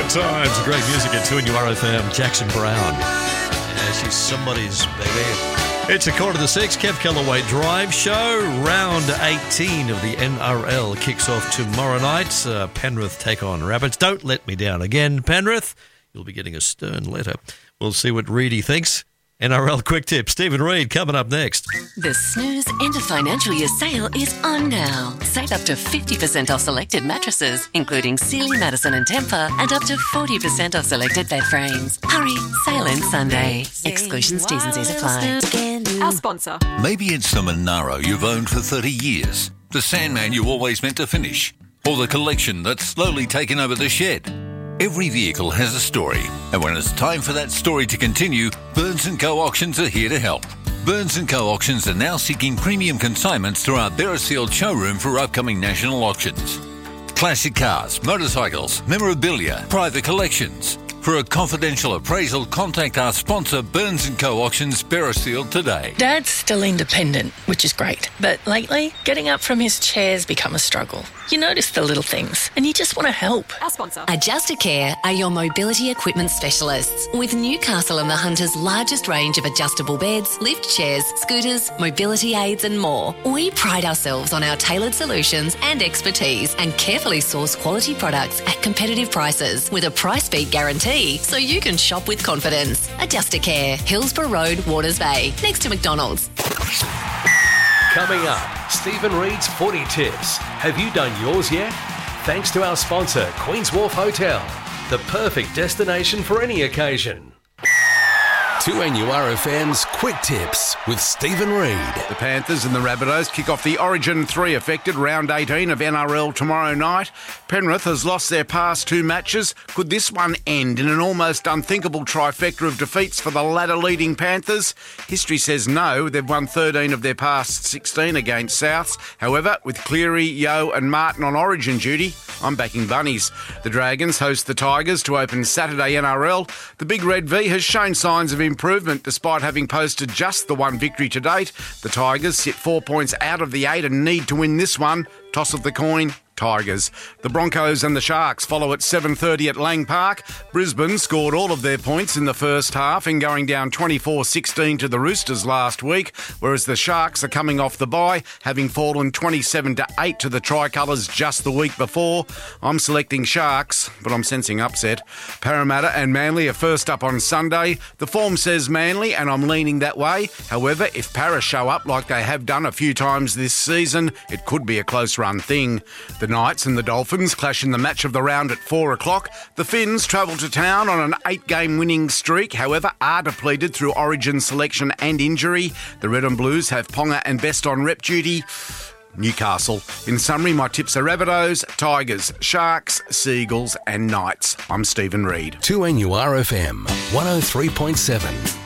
Good times, great music at 2NURFM. Jackson Brown. Yeah, she's somebody's baby. It's 5:45. Kev Callaway Drive Show. Round 18 of the NRL kicks off tomorrow night. Penrith take on Rabbits. Don't let me down again, Penrith. You'll be getting a stern letter. We'll see what Reedy thinks. NRL Quick Tip. Stephen Reid coming up next. The Snooze End of Financial Year sale is on now. Save up to 50% off selected mattresses, including Sealy, Madison and Tempur, and up to 40% off selected bed frames. Hurry, sale ends Sunday. Exclusions, T's and C's apply. Our sponsor. Maybe it's the Monaro you've owned for 30 years, the Sandman you always meant to finish, or the collection that's slowly taken over the shed. Every vehicle has a story, and when it's time for that story to continue, Burns & Co. Auctions are here to help. Burns & Co. Auctions are now seeking premium consignments through our Beresfield showroom for upcoming national auctions. Classic cars, motorcycles, memorabilia, private collections. For a confidential appraisal, contact our sponsor, Burns & Co. Auctions, Beresfield today. Dad's still independent, which is great. But lately, getting up from his chair's become a struggle. You notice the little things, and you just want to help. Our sponsor. Adjustacare are your mobility equipment specialists, with Newcastle and the Hunter's largest range of adjustable beds, lift chairs, scooters, mobility aids and more. We pride ourselves on our tailored solutions and expertise, and carefully source quality products at competitive prices with a price beat guarantee, so you can shop with confidence. Adjustacare, Hillsborough Road, Waters Bay, next to McDonald's. Coming up, Stephen Reid's Footy Tips. Have you done yours yet? Thanks to our sponsor, Queen's Wharf Hotel, the perfect destination for any occasion. 2NURFM's Quick Tips with Stephen Reid. The Panthers and the Rabbitohs kick off the Origin 3 affected round 18 of NRL tomorrow night. Penrith has lost their past two matches. Could this one end in an almost unthinkable trifecta of defeats for the ladder-leading Panthers? History says no. They've won 13 of their past 16 against Souths. However, with Cleary, Yeo and Martin on Origin duty, I'm backing Bunnies. The Dragons host the Tigers to open Saturday NRL. The Big Red V has shown signs of improvement despite having posted just the one victory to date. The Tigers sit 4 points out of the 8 and need to win this one. Toss of the coin, Tigers. The Broncos and the Sharks follow at 7:30 at Lang Park. Brisbane scored all of their points in the first half in going down 24-16 to the Roosters last week, whereas the Sharks are coming off the bye, having fallen 27-8 to the Tricolours just the week before. I'm selecting Sharks, but I'm sensing upset. Parramatta and Manly are first up on Sunday. The form says Manly, and I'm leaning that way. However, if Parra show up like they have done a few times this season, it could be a close run thing. The Knights and the Dolphins clash in the match of the round at 4 o'clock. The Finns travel to town on an 8-game winning streak, however, are depleted through Origin selection and injury. The Red and Blues have Ponga and Best on rep duty. Newcastle. In summary, my tips are Rabbitohs, Tigers, Sharks, Seagulls and Knights. I'm Stephen Reid. 2NURFM 103.7.